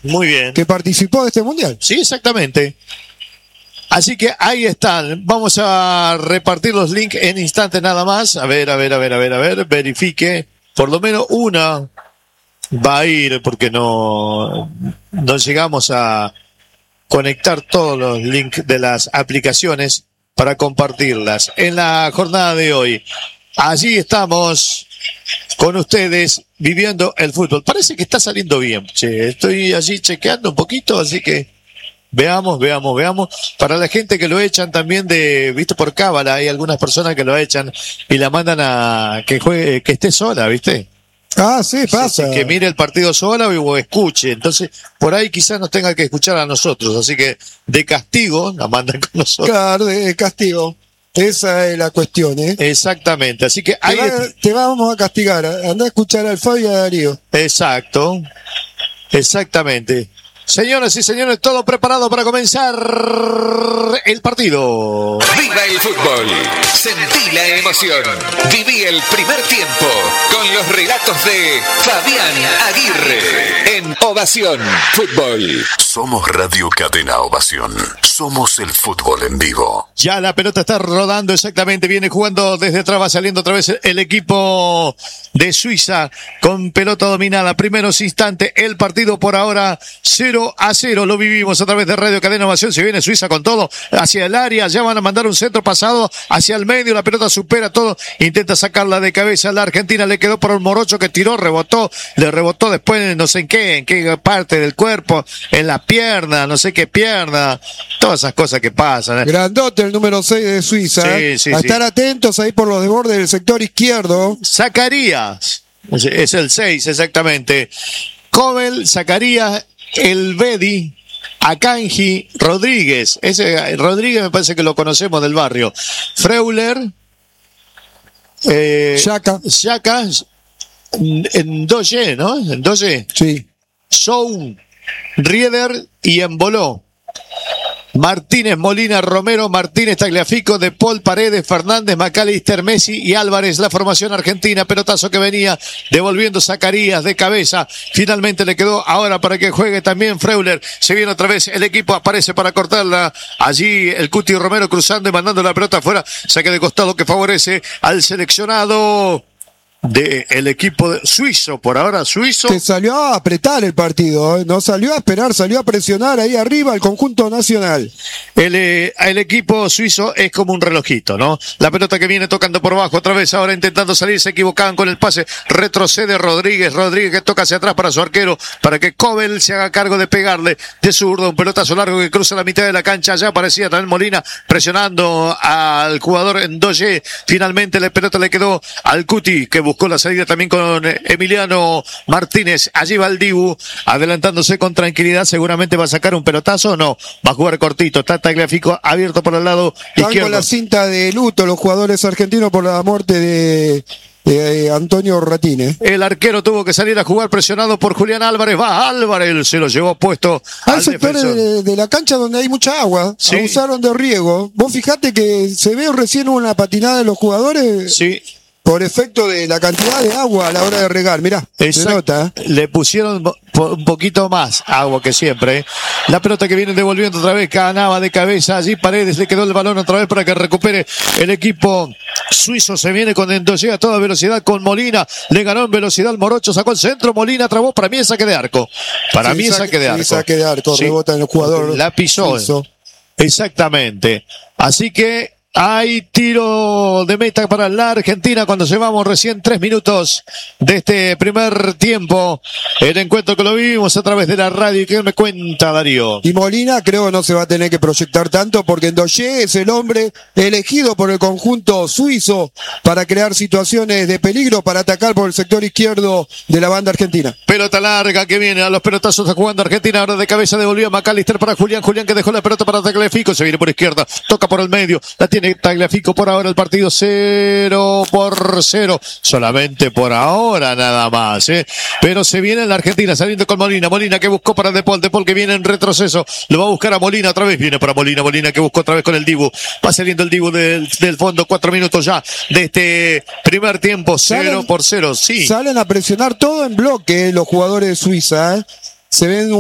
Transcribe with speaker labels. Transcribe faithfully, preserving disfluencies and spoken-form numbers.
Speaker 1: Muy bien.
Speaker 2: Que participó de este mundial.
Speaker 1: Sí, exactamente. Así que ahí están. Vamos a repartir los links en instantes nada más. A ver, a ver, a ver, a ver, a ver. Verifique. Por lo menos una va a ir porque no, no llegamos a conectar todos los links de las aplicaciones para compartirlas. En la jornada de hoy, allí estamos con ustedes viviendo el fútbol. Parece que está saliendo bien. Che, estoy allí chequeando un poquito, así que veamos, veamos, veamos. Para la gente que lo echan también de, visto por cábala, hay algunas personas que lo echan y la mandan a que juegue, que esté sola, ¿viste?
Speaker 2: Ah, sí, pasa.
Speaker 1: Sí, que mire el partido sola o escuche. Entonces, por ahí quizás nos tenga que escuchar a nosotros. Así que de castigo la mandan con nosotros.
Speaker 2: Claro, de castigo. Esa es la cuestión, ¿eh?
Speaker 1: Exactamente. Así que ahí
Speaker 2: te, va, te vamos a castigar. Andá a escuchar al Fabio y a Darío.
Speaker 1: Exacto. Exactamente. Señoras y señores, todo preparado para comenzar el partido.
Speaker 3: ¡Viva el fútbol! Sentí la emoción. Viví el primer tiempo con los relatos de Fabián Aguirre en Ovación Fútbol.
Speaker 4: Somos Radio Cadena Ovación. Somos el fútbol en vivo.
Speaker 1: Ya la pelota está rodando exactamente. Viene jugando desde atrás, va saliendo otra vez el equipo de Suiza con pelota dominada. Primeros instantes, el partido por ahora cero a cero. Lo vivimos a través de Radio Cadena Ovación. Se viene Suiza con todo hacia el área. Ya van a mandar un centro pasado hacia el medio. La pelota supera todo. Intenta sacarla de cabeza. La Argentina le quedó por un morocho que tiró, rebotó. Le rebotó después no sé en qué, en qué parte del cuerpo, en la pierna, no sé qué pierna. Todas esas cosas que pasan. ¿eh?
Speaker 2: Grandote el número seis de Suiza.
Speaker 1: Sí, sí,
Speaker 2: a
Speaker 1: sí.
Speaker 2: estar atentos ahí por los desbordes del sector izquierdo.
Speaker 1: Zacarías. Es, es el seis, exactamente. Kobel, Zacarías, Elvedi, Akanji, Rodríguez. Ese Rodríguez me parece que lo conocemos del barrio. Freuler, eh,
Speaker 2: Xhaka.
Speaker 1: Xhaka, en Doye, ¿no? En Doye.
Speaker 2: Sí.
Speaker 1: Soun, Rieder y Emboló. Martínez, Molina, Romero, Martínez, Tagliafico, De Paul, Paredes, Fernández, McAllister, Messi y Álvarez. La formación argentina, pelotazo que venía devolviendo Zacarías de cabeza. Finalmente le quedó ahora para que juegue también Freuler. Se viene otra vez el equipo, aparece para cortarla. Allí el Cuti Romero cruzando y mandando la pelota afuera. Saque de costado que favorece al seleccionado del equipo suizo, por ahora suizo.
Speaker 2: Que salió a apretar el partido, ¿eh? No salió a esperar, salió a presionar ahí arriba el conjunto nacional.
Speaker 1: El, eh, el equipo suizo es como un relojito, ¿no? La pelota que viene tocando por abajo, otra vez ahora intentando salir, se equivocaban con el pase, retrocede Rodríguez, Rodríguez que toca hacia atrás para su arquero, para que Kobel se haga cargo de pegarle de zurdo, un pelotazo largo que cruza la mitad de la cancha, ya aparecía también Molina presionando al jugador Ndoye. Finalmente la pelota le quedó al Cuti, que buscó la salida también con Emiliano Martínez. Allí va el Dibu, adelantándose con tranquilidad. Seguramente va a sacar un pelotazo o no. Va a jugar cortito. Está Tagliafico abierto por el lado
Speaker 2: Están
Speaker 1: izquierdo.
Speaker 2: con la cinta de luto los jugadores argentinos por la muerte de, de Antonio Ratine.
Speaker 1: El arquero tuvo que salir a jugar presionado por Julián Álvarez. Va Álvarez, se lo llevó puesto
Speaker 2: Hay
Speaker 1: al
Speaker 2: sectores
Speaker 1: defensor.
Speaker 2: de, de la cancha donde hay mucha agua.
Speaker 1: Sí.
Speaker 2: Abusaron de riego. Vos fijate que se ve recién una patinada de los jugadores.
Speaker 1: Sí.
Speaker 2: Por efecto de la cantidad de agua a la hora de regar, mirá, se nota. ¿eh?
Speaker 1: Le pusieron un poquito más agua que siempre. ¿eh? La pelota que viene devolviendo otra vez, Canava de cabeza, allí Paredes le quedó el balón otra vez para que recupere el equipo suizo. Se viene con Ndoye a toda velocidad con Molina, le ganó en velocidad el Morocho, sacó el centro, Molina trabó, para mí es saque de arco. Para
Speaker 2: Sí,
Speaker 1: mí es
Speaker 2: saque,
Speaker 1: saque de arco.
Speaker 2: Sí, saque de arco,
Speaker 1: Sí.
Speaker 2: rebota en el jugador.
Speaker 1: La pisó.
Speaker 2: suizo.
Speaker 1: Exactamente. Así que hay tiro de meta para la Argentina cuando llevamos recién tres minutos de este primer tiempo. El encuentro que lo vivimos a través de la radio. ¿Qué me cuenta, Darío?
Speaker 2: Y Molina creo que no se va a tener que proyectar tanto porque Ndoye es el hombre elegido por el conjunto suizo para crear situaciones de peligro, para atacar por el sector izquierdo de la banda argentina.
Speaker 1: Pelota larga que viene a los pelotazos está jugando Argentina. Ahora de cabeza devolvió a McAllister para Julián. Julián que dejó la pelota para Tagliafico. Se viene por izquierda. Toca por el medio. La tiene Tagliafico por ahora. El partido cero por cero. Solamente por ahora nada más. ¿eh? Pero se viene en la Argentina saliendo con Molina. Molina que buscó para De Paul. De Paul que viene en retroceso. Lo va a buscar a Molina otra vez. Viene para Molina. Molina que buscó otra vez con el Dibu. Va saliendo el Dibu del, del fondo. Cuatro minutos ya de este primer tiempo. Cero por cero. Sí.
Speaker 2: Salen a presionar todo en bloque los jugadores de Suiza. ¿eh? Se ven